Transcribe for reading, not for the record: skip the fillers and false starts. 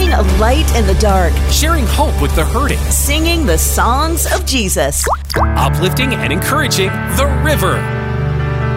Shining a light in the dark. Sharing hope with the hurting. Singing the songs of Jesus. Uplifting and encouraging The River.